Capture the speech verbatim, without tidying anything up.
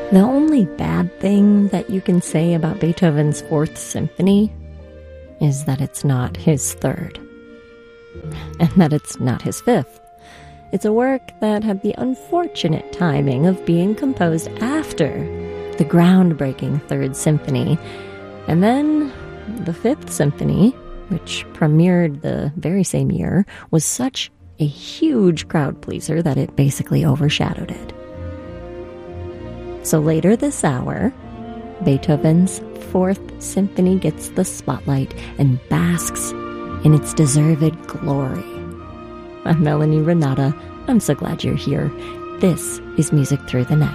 The only bad thing that you can say about Beethoven's Fourth Symphony is that it's not his third, and that it's not his fifth. It's a work that had the unfortunate timing of being composed after the groundbreaking Third Symphony, and then the Fifth Symphony, which premiered the very same year, was such a huge crowd pleaser that it basically overshadowed it. So later this hour, Beethoven's Fourth Symphony gets the spotlight and basks in its deserved glory. I'm Melanie Renata. I'm so glad you're here. This is Music Through the Night.